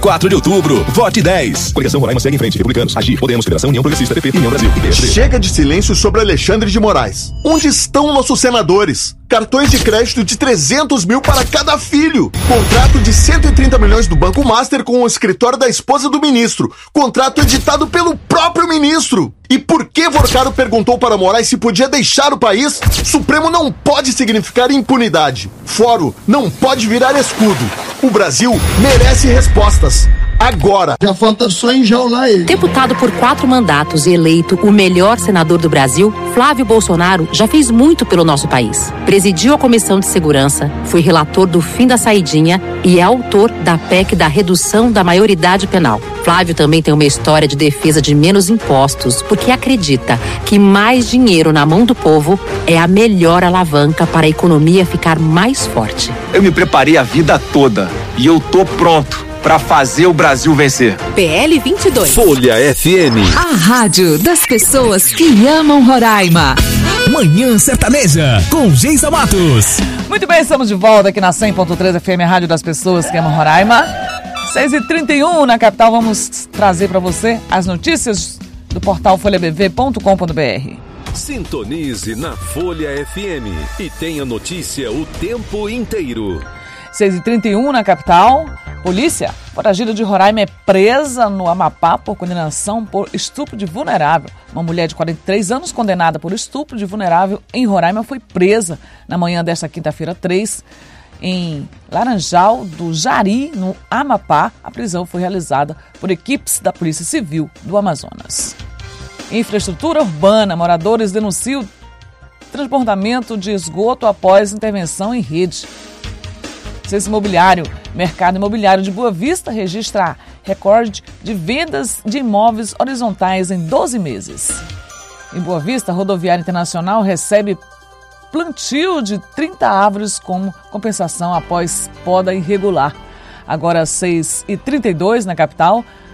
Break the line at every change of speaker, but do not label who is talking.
4 de outubro, vote 10. Coligação Roraima segue em frente. Republicanos, Agir, Podemos, Federação, União Progressista, PP, União Brasil e PSD.
Chega de silêncio sobre Alexandre de Moraes. Onde estão nossos senadores? Cartões de crédito de 300 mil para cada filho. Contrato de 130 milhões do Banco Master com o escritório da esposa do ministro. Contrato editado pelo próprio ministro. E por que Vorcaro perguntou para Moraes se podia deixar o país? Supremo não pode significar impunidade. Fórum não pode virar escudo. O Brasil merece respostas. Agora.
Já falta só enjaular ele.
Deputado por 4 mandatos e eleito o melhor senador do Brasil, Flávio Bolsonaro já fez muito pelo nosso país. Presidiu a Comissão de Segurança, foi relator do fim da saidinha e é autor da PEC da redução da maioridade penal. Flávio também tem uma história de defesa de menos impostos, porque acredita que mais dinheiro na mão do povo é a melhor alavanca para a economia ficar mais forte.
Eu me preparei a vida toda e eu tô pronto para fazer o Brasil vencer.
PL 22.
Folha FM.
A rádio das pessoas que amam Roraima.
Manhã Sertaneja, com Geisa Matos.
Muito bem, estamos de volta aqui na 100.3 FM, a rádio das pessoas que amam Roraima. 6h31 na capital, vamos trazer para você as notícias do portal folhabv.com.br.
Sintonize na Folha FM e tenha notícia o tempo inteiro.
6h31 na capital. Polícia foragida de Roraima é presa no Amapá por condenação por estupro de vulnerável. Uma mulher de 43 anos condenada por estupro de vulnerável em Roraima foi presa na manhã desta quinta-feira 3 em Laranjal do Jari, no Amapá. A prisão foi realizada por equipes da Polícia Civil do Amazonas. Infraestrutura urbana. Moradores denunciam transbordamento de esgoto após intervenção em rede. Ciência Imobiliário. Mercado imobiliário de Boa Vista registra recorde de vendas de imóveis horizontais em 12 meses. Em Boa Vista, a Rodoviária Internacional recebe plantio de 30 árvores como compensação após poda irregular. Agora 6h32 na capital.